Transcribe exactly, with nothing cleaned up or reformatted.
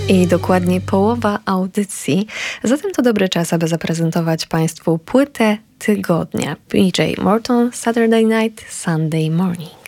I dokładnie połowa audycji. Zatem to dobry czas, aby zaprezentować Państwu płytę tygodnia. P J Morton, Saturday Night, Sunday Morning.